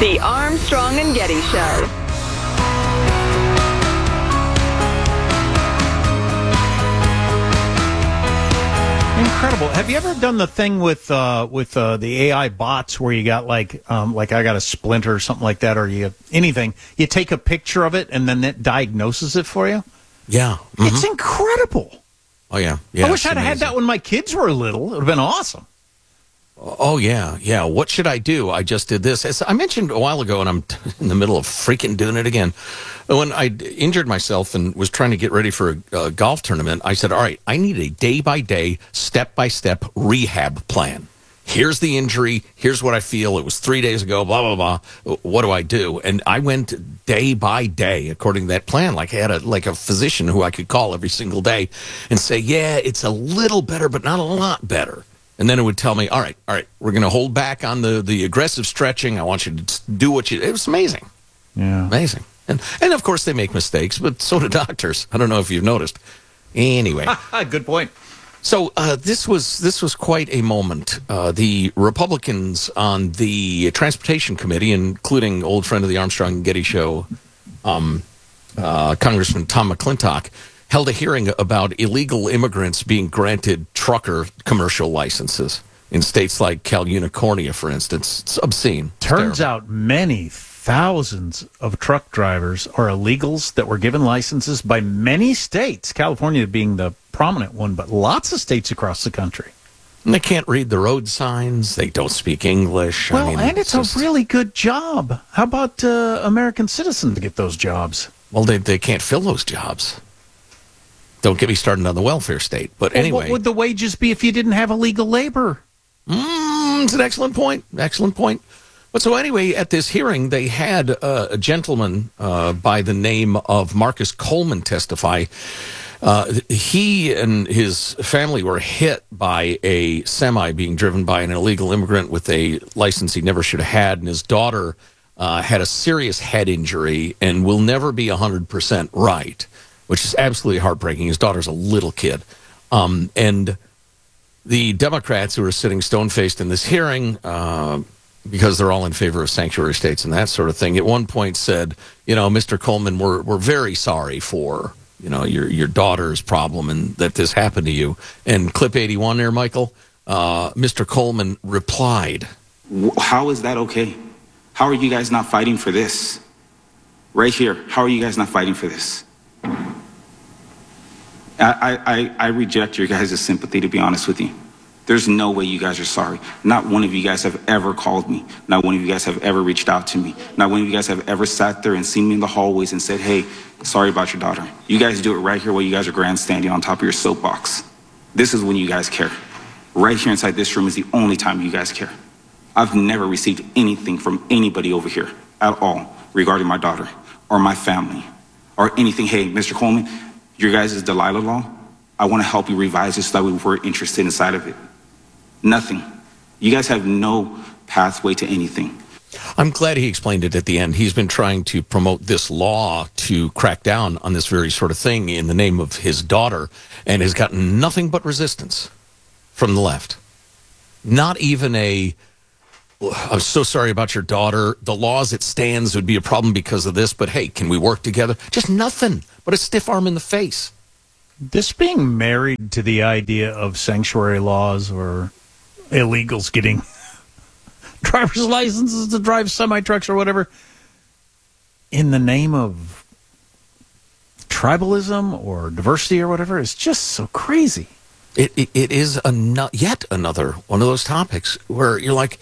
The Armstrong and Getty Show. Incredible. Have you ever done the thing with the AI bots where you got like I got a splinter or something like that, or anything? You take a picture of it and then it diagnoses it for you. Yeah, It's incredible. Oh yeah. I wish I'd had that when my kids were little. It would have been awesome. Oh, yeah. What should I do? I just did this. As I mentioned a while ago, and I'm in the middle of freaking doing it again. When I injured myself and was trying to get ready for a golf tournament, I said, all right, I need a day-by-day, step-by-step rehab plan. Here's the injury. Here's what I feel. It was 3 days ago, blah, blah, blah. What do I do? And I went day by day according to that plan. Like I had a physician who I could call every single day and say, yeah, it's a little better, but not a lot better. And then it would tell me, all right, we're going to hold back on the aggressive stretching. I want you to do what you... It was amazing. Yeah. Amazing. And of course, they make mistakes, but so do doctors. I don't know if you've noticed. Anyway. Good point. So this was quite a moment. The Republicans on the Transportation Committee, including old friend of the Armstrong and Getty Show, Congressman Tom McClintock, held a hearing about illegal immigrants being granted trucker commercial licenses in states like Cal Unicornia, for instance. It's obscene. Turns out many thousands of truck drivers are illegals that were given licenses by many states, California being the prominent one, but lots of states across the country. And they can't read the road signs. They don't speak English. Well, and it's a really good job. How about American citizens get those jobs? Well, they can't fill those jobs. Don't get me started on the welfare state. But anyway. What would the wages be if you didn't have illegal labor? It's an excellent point. Excellent point. But so anyway, at this hearing, they had a gentleman by the name of Marcus Coleman testify. He and his family were hit by a semi being driven by an illegal immigrant with a license he never should have had. And his daughter had a serious head injury and will never be 100% right, which is absolutely heartbreaking. His daughter's a little kid. And the Democrats who are sitting stone-faced in this hearing, because they're all in favor of sanctuary states and that sort of thing, at one point said, Mr. Coleman, we're very sorry for, your daughter's problem and that this happened to you. And clip 81 there, Michael, Mr. Coleman replied. How is that okay? How are you guys not fighting for this? Right here, how are you guys not fighting for this? I reject your guys' sympathy, to be honest with you. There's no way you guys are sorry. Not one of you guys have ever called me. Not one of you guys have ever reached out to me. Not one of you guys have ever sat there and seen me in the hallways and said, hey, sorry about your daughter. You guys do it right here while you guys are grandstanding on top of your soapbox. This is when you guys care. Right here inside this room is the only time you guys care. I've never received anything from anybody over here at all regarding my daughter or my family or anything. Hey, Mr. Coleman, your guys' Delilah law, I want to help you revise this so that we're interested inside of it. Nothing. You guys have no pathway to anything. I'm glad he explained it at the end. He's been trying to promote this law to crack down on this very sort of thing in the name of his daughter and has gotten nothing but resistance from the left. Not even I'm so sorry about your daughter. The law as it stands would be a problem because of this, but hey, can we work together? Just nothing but a stiff arm in the face. This being married to the idea of sanctuary laws or illegals getting driver's licenses to drive semi-trucks or whatever in the name of tribalism or diversity or whatever is just so crazy. It is yet another one of those topics where you're like,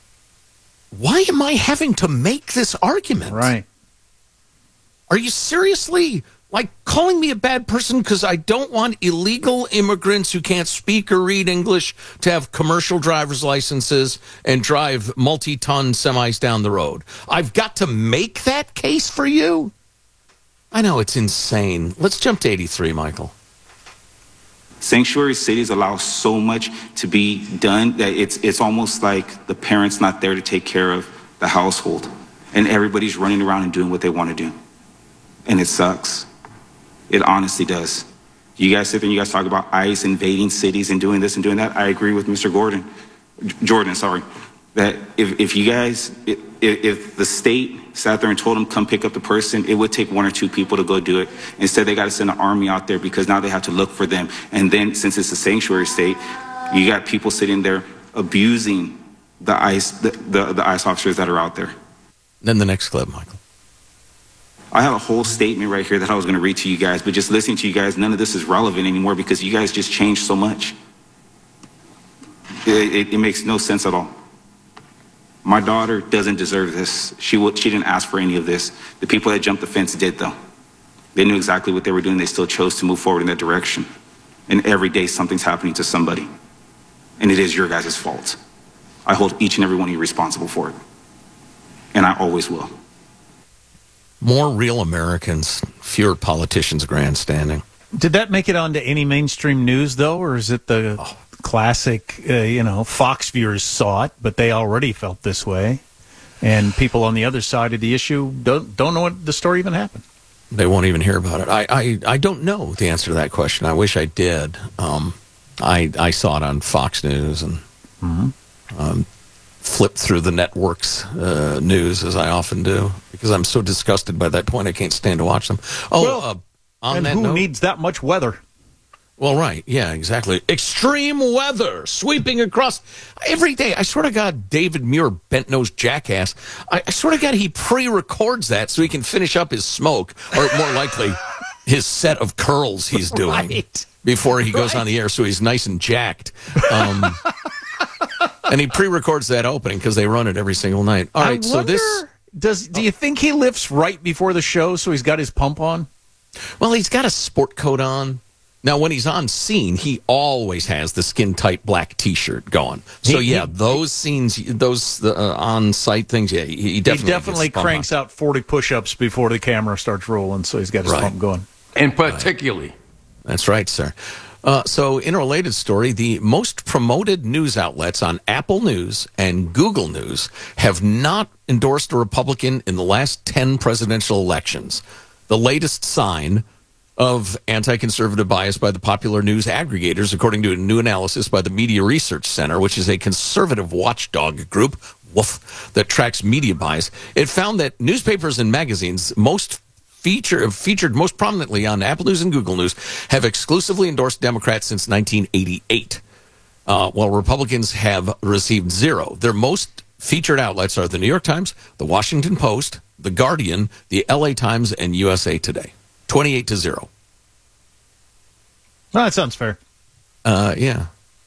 why am I having to make this argument? Right. Are you seriously calling me a bad person because I don't want illegal immigrants who can't speak or read English to have commercial driver's licenses and drive multi-ton semis down the road? I've got to make that case for you? I know, it's insane. Let's jump to 83, Michael. Sanctuary cities allow so much to be done that it's almost like the parent's not there to take care of the household. And everybody's running around and doing what they want to do. And it sucks. It honestly does. You guys sit there and you guys talk about ICE invading cities and doing this and doing that. I agree with Mr. Jordan, sorry. that if you guys, if the state sat there and told them come pick up the person, it would take one or two people to go do it. Instead, they got to send an army out there because now they have to look for them. And then since it's a sanctuary state, you got people sitting there abusing the ICE officers that are out there. Then the next clip, Michael. I have a whole statement right here that I was going to read to you guys, but just listening to you guys, none of this is relevant anymore because you guys just changed so much. It makes no sense at all. My daughter doesn't deserve this. She didn't ask for any of this. The people that jumped the fence did, though. They knew exactly what they were doing. They still chose to move forward in that direction. And every day something's happening to somebody. And it is your guys' fault. I hold each and every one of you responsible for it. And I always will. More real Americans, fewer politicians grandstanding. Did that make it onto any mainstream news, though, or is it the classic, Fox viewers saw it, but they already felt this way, and people on the other side of the issue don't know what the story even happened? They won't even hear about it. I don't know the answer to that question. I wish I did. I saw it on Fox News and flipped through the network's news, as I often do, because I'm so disgusted by that point I can't stand to watch them. And who needs that much weather? Well, right. Yeah, exactly. Extreme weather sweeping across every day. I swear to God, David Muir, bent-nosed jackass, I swear to God he pre-records that so he can finish up his smoke, or more likely, his set of curls he's doing before he goes on the air, so he's nice and jacked. And he pre-records that opening because they run it every single night. All right, so this... Do you think he lifts right before the show so he's got his pump on? Well, he's got a sport coat on. Now, when he's on scene, he always has the skin-tight black T-shirt going. So, those scenes, those on-site things, he definitely cranks out 40 push-ups before the camera starts rolling, so he's got his pump going. And particularly. Right. That's right, sir. So, in a related story, the most promoted news outlets on Apple News and Google News have not endorsed a Republican in the last 10 presidential elections. The latest sign of anti-conservative bias by the popular news aggregators, according to a new analysis by the Media Research Center, which is a conservative watchdog group, that tracks media bias. It found that newspapers and magazines featured most prominently on Apple News and Google News have exclusively endorsed Democrats since 1988, while Republicans have received zero. Their most featured outlets are the New York Times, the Washington Post, the Guardian, the LA Times, and USA Today. 28-0. Well, that sounds fair. Yeah.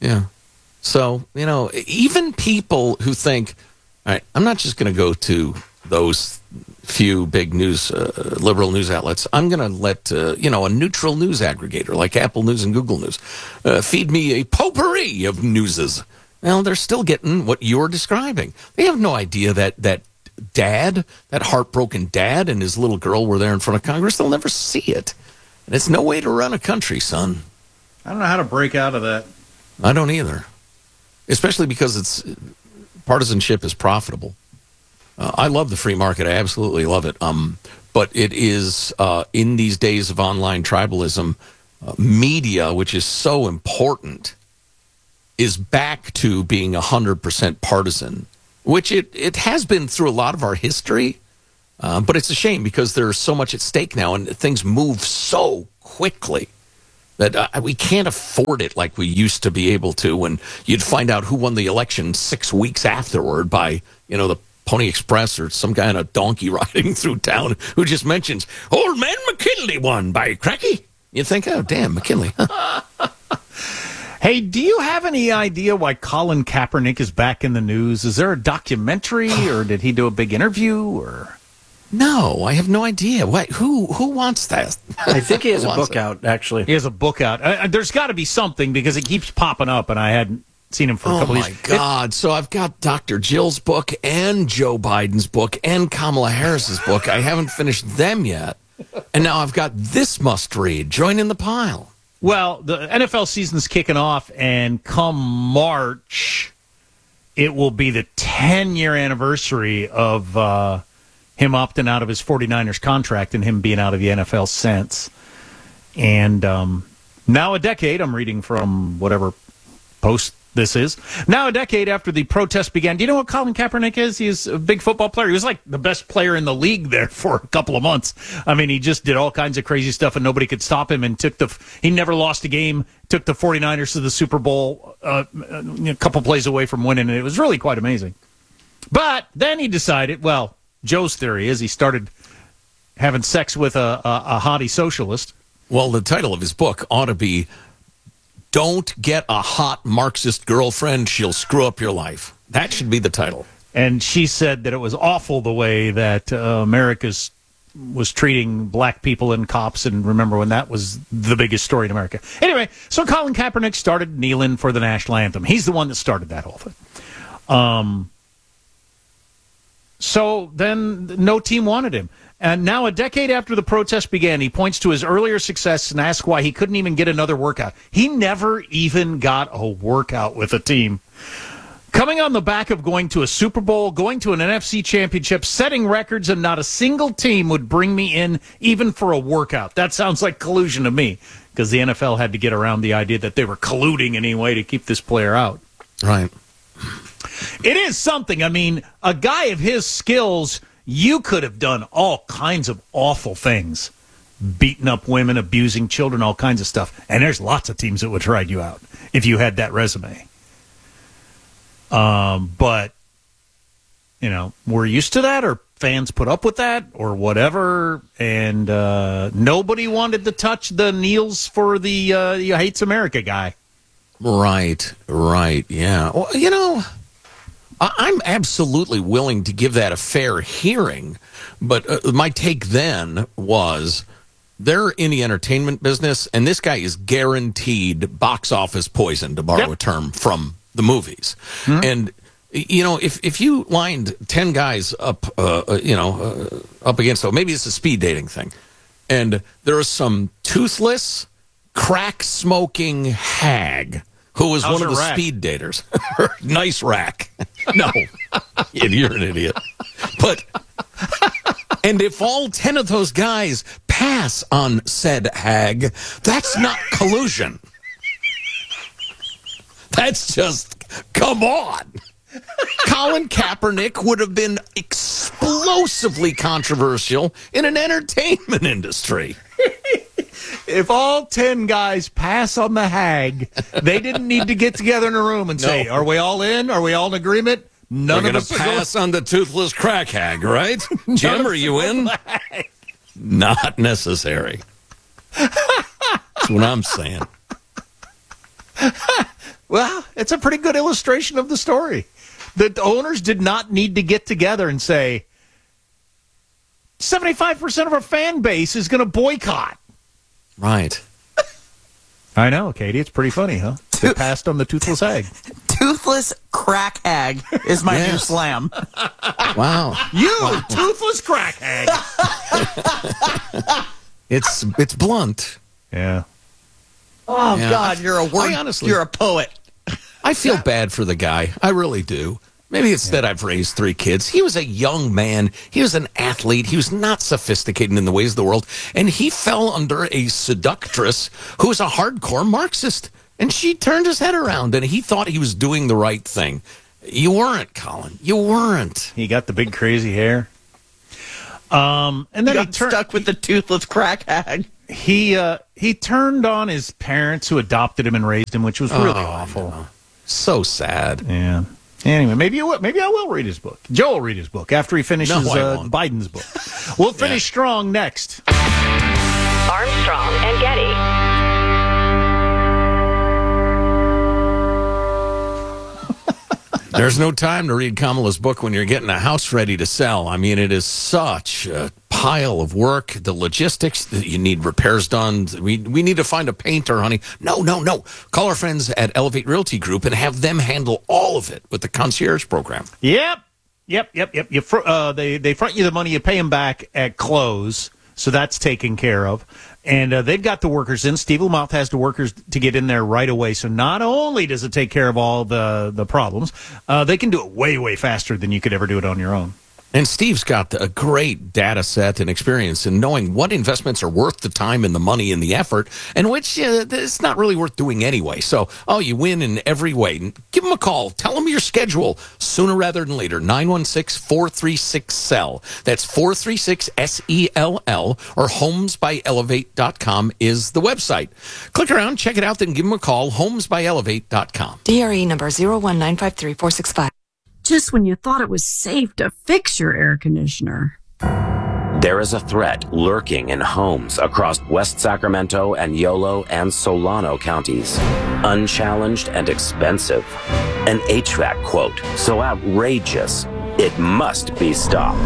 So, even people who think, all right, I'm not just going to go to those few big liberal news outlets. I'm going to let, a neutral news aggregator like Apple News and Google News feed me a potpourri of newses. Well, they're still getting what you're describing. They have no idea that dad, that heartbroken dad and his little girl were there in front of Congress. They'll never see it. And it's no way to run a country, son. I don't know how to break out of that. I don't either. Especially because partisanship is profitable. I love the free market. I absolutely love it. But it is, in these days of online tribalism, media, which is so important, is back to being 100% partisan, which it has been through a lot of our history. But it's a shame because there's so much at stake now and things move so quickly that we can't afford it like we used to be able to when you'd find out who won the election 6 weeks afterward by, the Pony Express or some guy on a donkey riding through town who just mentions, Old Man McKinley won by cracky. You think, oh, damn, McKinley. Hey, do you have any idea why Colin Kaepernick is back in the news? Is there a documentary, or did he do a big interview, or? No, I have no idea. Who wants that? I think he has a book out, actually. He has a book out. There's got to be something because it keeps popping up, and I hadn't seen him for a couple of years. Oh, my God. So I've got Dr. Jill's book and Joe Biden's book and Kamala Harris's book. I haven't finished them yet. And now I've got this must-read. Join in the pile. Well, the NFL season's kicking off, and come March, it will be the 10-year anniversary of him opting out of his 49ers contract and him being out of the NFL since. And now a decade, I'm reading from whatever Post this is. Now, a decade after the protest began, do you know what Colin Kaepernick is? He's a big football player. He was like the best player in the league there for a couple of months. I mean, he just did all kinds of crazy stuff and nobody could stop him, and he never lost a game, took the 49ers to the Super Bowl a couple plays away from winning, and it was really quite amazing. But then he decided, well, Joe's theory is he started having sex with a hottie socialist. Well, the title of his book ought to be "Don't Get a Hot Marxist Girlfriend, She'll Screw Up Your Life." That should be the title. And she said that it was awful the way that America was treating black people and cops, and remember when that was the biggest story in America. Anyway, so Colin Kaepernick started kneeling for the national anthem. He's the one that started that whole thing. So then no team wanted him. And now, a decade after the protest began, he points to his earlier success and asks why he couldn't even get another workout. He never even got a workout with a team. Coming on the back of going to a Super Bowl, going to an NFC championship, setting records, and not a single team would bring me in even for a workout. That sounds like collusion to me, because the NFL had to get around the idea that they were colluding anyway to keep this player out. Right. It is something. I mean, a guy of his skills, you could have done all kinds of awful things. Beating up women, abusing children, all kinds of stuff. And there's lots of teams that would ride you out if you had that resume. But, we're used to that, or fans put up with that, or whatever. And nobody wanted to touch the kneels for the hates America guy. Right, yeah. Well, I'm absolutely willing to give that a fair hearing, but my take then was they're in the entertainment business, and this guy is guaranteed box office poison, to borrow a term from the movies. Mm-hmm. And, if you lined 10 guys up, up against, maybe it's a speed dating thing, and there was some toothless, crack-smoking hag who was one of the speed daters. Nice rack. No, you're an idiot. But, and if all 10 of those guys pass on said hag, that's not collusion. That's just, come on. Colin Kaepernick would have been explosively controversial in an entertainment industry. If all 10 guys pass on the hag, they didn't need to get together in a room and say, are we all in? Are we all in agreement? None of us pass on the toothless crack hag, right? Jim, are you in? Not necessary. That's what I'm saying. Well, it's a pretty good illustration of the story. The owners did not need to get together and say, 75% of our fan base is going to boycott. Right. I know, Katie. It's pretty funny, huh? They passed on the toothless hag. Toothless crack hag is my new slam. Wow. Toothless crack hag. It's blunt. Yeah. Oh, yeah. God, you're a poet. I feel bad for the guy. I really do. Maybe it's that I've raised 3 kids. He was a young man. He was an athlete. He was not sophisticated in the ways of the world. And he fell under a seductress who was a hardcore Marxist. And she turned his head around, and he thought he was doing the right thing. You weren't, Colin. You weren't. He got the big crazy hair. And then he stuck with the toothless crack hag. He turned on his parents who adopted him and raised him, which was really awful. So sad. Yeah. Anyway, maybe I will read his book. Joe will read his book after he finishes Biden's book. We'll finish strong next. Armstrong and Getty. There's no time to read Kamala's book when you're getting a house ready to sell. I mean, it is such a pile of work. The logistics, you need repairs done. We need to find a painter, honey. No. Call our friends at Elevate Realty Group and have them handle all of it with the concierge program. Yep. They front you the money, you pay them back at close, so that's taken care of. And they've got the workers in. Steve Lamouth has the workers to get in there right away. So not only does it take care of all the problems, they can do it way, way faster than you could ever do it on your own. And Steve's got a great data set and experience in knowing what investments are worth the time and the money and the effort, and which it's not really worth doing anyway. So, you win in every way. Give him a call. Tell him your schedule sooner rather than later. 916-436-SELL. That's 436-SELL, or homesbyelevate.com is the website. Click around, check it out, then give him a call. Homesbyelevate.com. DRE number 01953-465. Just when you thought it was safe to fix your air conditioner. There is a threat lurking in homes across West Sacramento and Yolo and Solano counties. Unchallenged and expensive. An HVAC quote so outrageous, it must be stopped.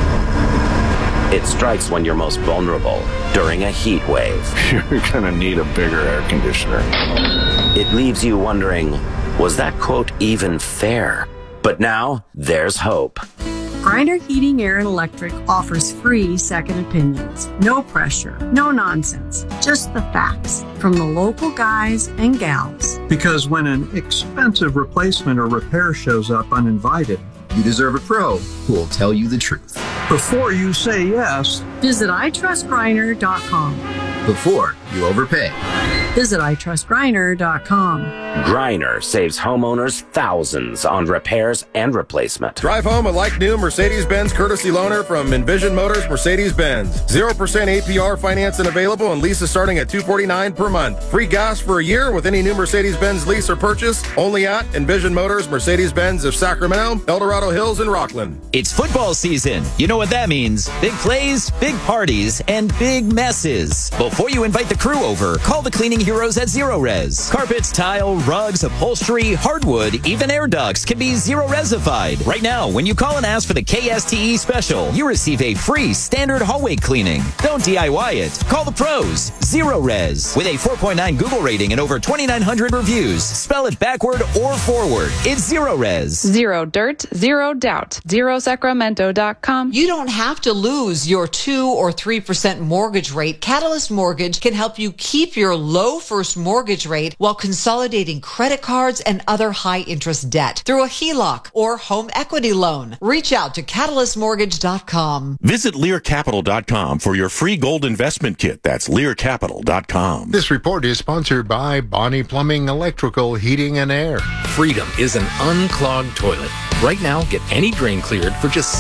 It strikes when you're most vulnerable, during a heat wave. You're gonna need a bigger air conditioner. It leaves you wondering, was that quote even fair? But now, there's hope. Griner Heating, Air, and Electric offers free second opinions. No pressure, no nonsense, just the facts from the local guys and gals. Because when an expensive replacement or repair shows up uninvited, you deserve a pro who will tell you the truth. Before you say yes, visit itrustgriner.com. Before you overpay, visit itrustgriner.com. Griner saves homeowners thousands on repairs and replacement. Drive home a like-new Mercedes-Benz courtesy loaner from Envision Motors Mercedes-Benz. 0% APR financing available and leases starting at $249 per month. Free gas for a year with any new Mercedes-Benz lease or purchase. Only at Envision Motors Mercedes-Benz of Sacramento, El Dorado Hills, and Rockland. It's football season. You know what that means. Big plays, big parties, and big messes. Before you invite the crew over, call the cleaning heroes at Zero Res. Carpets, tile, rugs, upholstery, hardwood, even air ducts can be Zero Resified. Right now, when you call and ask for the KSTE special, you receive a free standard hallway cleaning. Don't DIY it. Call the pros. Zero Res. With a 4.9 Google rating and over 2,900 reviews. Spell it backward or forward. It's Zero Res. Zero dirt, zero doubt. ZeroSacramento.com. You don't have to lose your 2 or 3% mortgage rate. Catalyst Mortgage can help you keep your low first mortgage rate while consolidating credit cards and other high-interest debt through a HELOC or home equity loan. Reach out to CatalystMortgage.com. Visit LearCapital.com for your free gold investment kit. That's LearCapital.com. This report is sponsored by Bonnie Plumbing, Electrical, Heating, and Air. Freedom is an unclogged toilet. Right now, get any drain cleared for just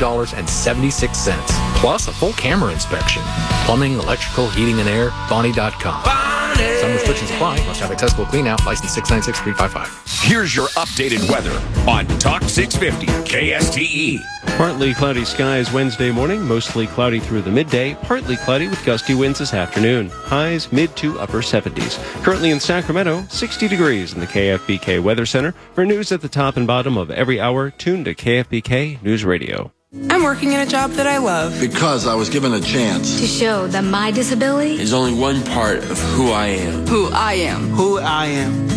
$17.76, plus a full camera inspection. Plumbing, Electrical, Heating, and Air, Bonnie.com. Some restrictions apply. Must have accessible clean out. License 696355. Here's your updated weather on Talk 650 KSTE. Partly cloudy skies Wednesday morning, mostly cloudy through the midday, partly cloudy with gusty winds this afternoon. Highs mid to upper 70s. Currently in Sacramento, 60 degrees in the KFBK Weather Center. For news at the top and bottom of every hour, tune to KFBK News Radio. I'm working in a job that I love. Because I was given a chance. To show that my disability is only one part of who I am. Who I am. Who I am.